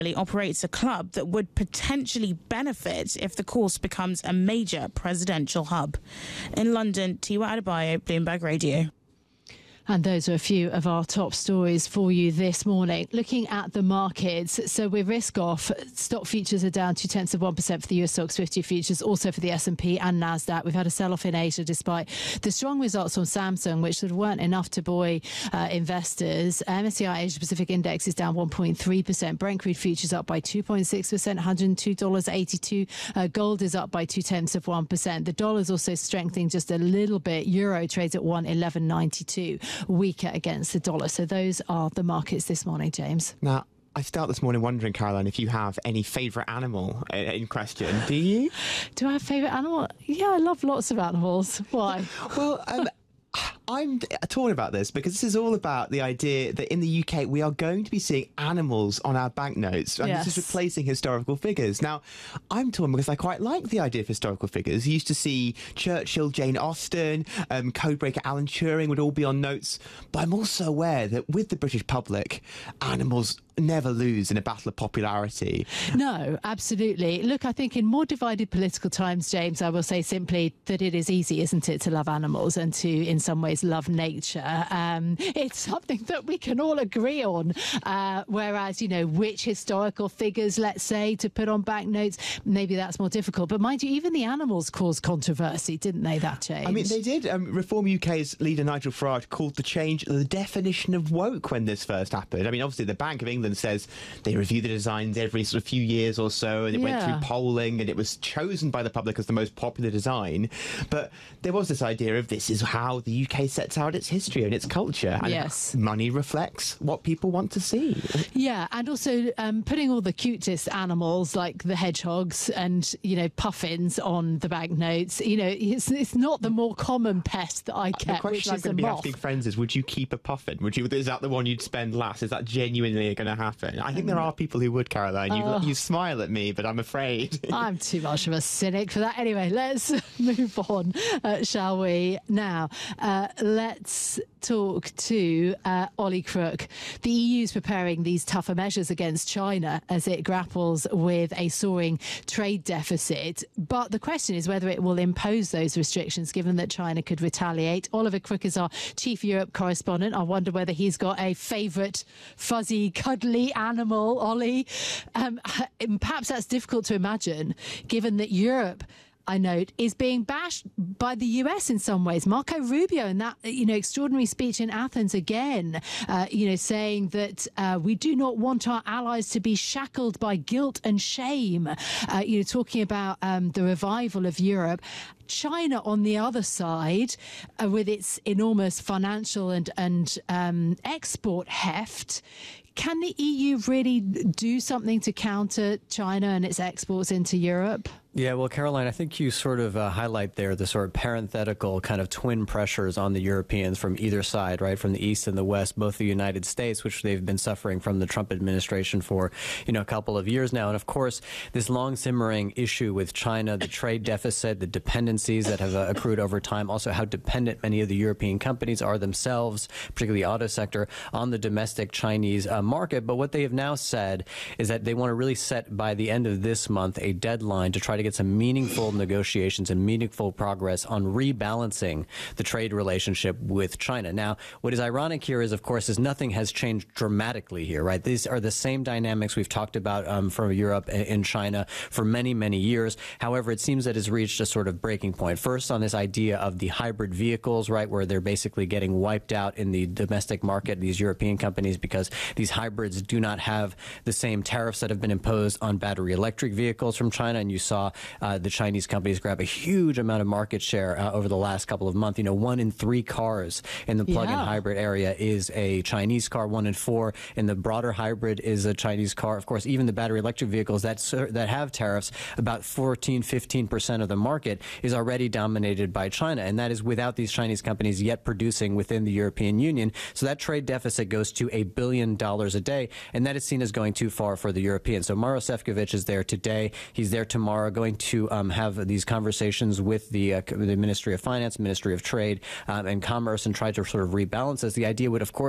operates a club that would potentially benefit if the course becomes a major presidential hub. In London, Tiwa Adebayo, Bloomberg Radio. And those are a few of our top stories for you this morning. Looking at the markets, so we're risk off. Stock futures are down 0.2% for the US Stocks 50 futures, also for the S&P and NASDAQ. We've had a sell-off in Asia despite the strong results from Samsung, which sort of weren't enough to buoy investors. MSCI Asia Pacific Index is down 1.3%. Brent crude futures up by 2.6%, $102.82. Gold is up by 0.2%. The dollar's also strengthening just a little bit. Euro trades at 111.92. Weaker against the dollar. So those are the markets this morning, James. Now, I start this morning wondering, Caroline, if you have any favourite animal in question. Do you? Do I have a favourite animal? Yeah, I love lots of animals. Why? Well, I'm torn about this because this is all about the idea that in the UK we are going to be seeing animals on our banknotes, and Yes. this is replacing historical figures. Now, I'm torn because I quite like the idea of historical figures. You used to see Churchill, Jane Austen, codebreaker Alan Turing would all be on notes, but I'm also aware that with the British public, animals never lose in a battle of popularity. No, absolutely. Look, I think in more divided political times, James, I will say simply that it is easy, isn't it, to love animals and to, in some ways, love nature. It's something that we can all agree on. Whereas, you know, which historical figures, let's say, to put on banknotes, maybe that's more difficult. But mind you, even the animals caused controversy, didn't they, that change? I mean, they did. Reform UK's leader Nigel Farage called the change the definition of woke when this first happened. I mean, obviously, the Bank of England says they review the designs every sort of few years or so, and it went through polling, and it was chosen by the public as the most popular design. But there was this idea of this is how the UK sets out its history and its culture. And money reflects what people want to see. Yeah, and also putting all the cutest animals like the hedgehogs and, you know, puffins on the banknotes. You know, it's not the more common pest that I get, which is a moth. The question I'm going to be asking friends is, would you keep a puffin? Is that the one you'd spend last? Is that genuinely going to happen? I think there are people who would, Caroline. You smile at me, but I'm afraid. I'm too much of a cynic for that. Anyway, let's move on, shall we? Now, let's talk to Ollie Crook. The EU's preparing these tougher measures against China as it grapples with a soaring trade deficit. But the question is whether it will impose those restrictions, given that China could retaliate. Oliver Crook is our chief Europe correspondent. I wonder whether he's got a favourite fuzzy, cuddly animal, Ollie. Perhaps that's difficult to imagine, given that Europe, I note, is being bashed by the US in some ways. Marco Rubio in that, extraordinary speech in Athens again, saying that we do not want our allies to be shackled by guilt and shame, talking about the revival of Europe. China, on the other side, with its enormous financial and export heft, can the EU really do something to counter China and its exports into Europe? Yeah, well, Caroline, I think you sort of highlight there the sort of parenthetical kind of twin pressures on the Europeans from either side, right, from the East and the West, both the United States, which they've been suffering from the Trump administration for, a couple of years now. And, of course, this long simmering issue with China, the trade deficit, the dependencies that have accrued over time, also how dependent many of the European companies are themselves, particularly the auto sector, on the domestic Chinese market. But what they have now said is that they want to really set by the end of this month a deadline to try to get some meaningful negotiations and meaningful progress on rebalancing the trade relationship with China. Now, what is ironic here is, of course, nothing has changed dramatically here, right? These are the same dynamics we've talked about from Europe and China for many, many years. However, it seems that it's reached a sort of breaking point. First, on this idea of the hybrid vehicles, right, where they're basically getting wiped out in the domestic market, these European companies, because these hybrids do not have the same tariffs that have been imposed on battery electric vehicles from China. And you saw the Chinese companies grab a huge amount of market share over the last couple of months. 1 in 3 cars in the plug-in hybrid area is a Chinese car. 1 in 4 in the broader hybrid is a Chinese car. Of course, even the battery electric vehicles that have tariffs, about 14-15% of the market is already dominated by China. And that is without these Chinese companies yet producing within the European Union. So that trade deficit goes to $1 billion a day. And that is seen as going too far for the Europeans. So Maros Sefcovic is there today. He's there tomorrow, going to have these conversations with the Ministry of Finance, Ministry of Trade and Commerce, and try to sort of rebalance this. The idea would, of course,